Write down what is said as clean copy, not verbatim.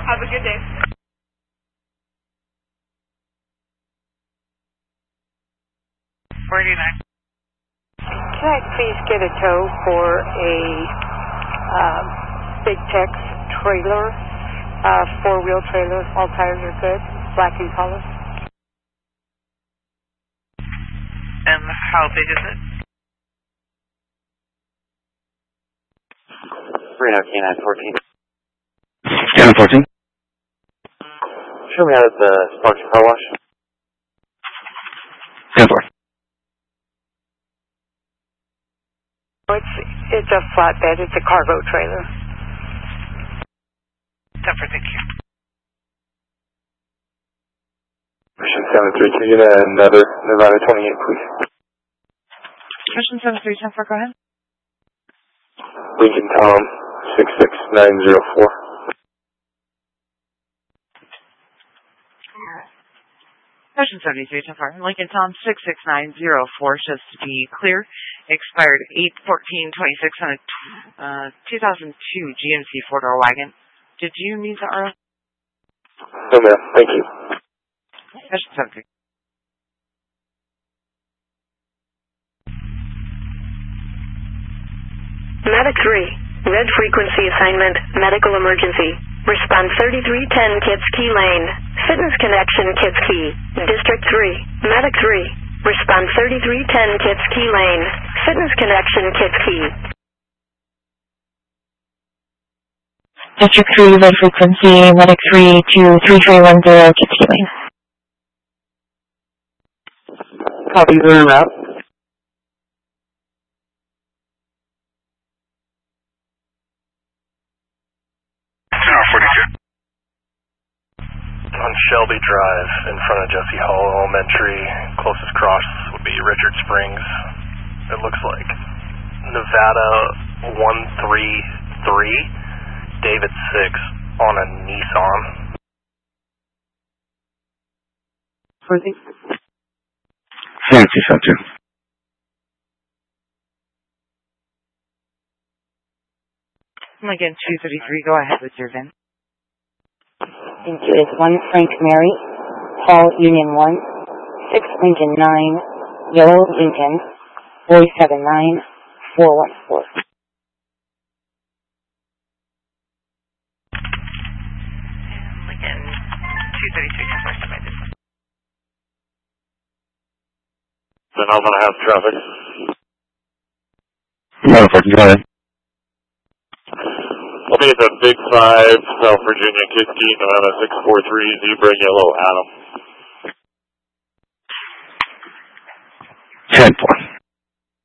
Have a good day. Can I please get a tow for a Big Tex trailer, four-wheel trailer, all tires are good, black in color? And how big is it? Reno K9 14. K9 14. Show me out at the Sparks Car Wash. 10-4. It's a flatbed, it's a cargo trailer. 10-4, thank you. Mission 732, get another Nevada 28, please. Mission 7310-4, go ahead. Lincoln Tom 66904. Mission 7310-4, Lincoln Tom 66904 shows to be clear. Expired 8/14/26 on a 2002 GMC four-door wagon. Did you need the RO? No, ma'am. Thank you. Mission 73. Medic 3, red frequency assignment, medical emergency. Respond 3310 Kids Key Lane. Fitness Connection Kids Key. District 3, Medic 3. Respond 3310 Kids Key Lane. Fitness Connection Kids Key. District 3, red frequency, Medic 3 to 3310 Kids Key Lane. Copy, you're en route. On Shelby Drive, in front of Jesse Hall Elementary, closest cross would be Richard Springs. It looks like Nevada 133, David 6 on a Nissan. Fancy subject. Lincoln 233, go ahead with your VIN. Thank you. It's 1 Frank Mary, Paul Union 1, 6 Lincoln 9, Yellow Lincoln, 479 414. Lincoln 233, submitted. Then I'm going to have traffic. No, go ahead. I'll be at the Big 5, South Virginia, Kids Key, Nevada 643, Zebra Yellow Adam. 10-4.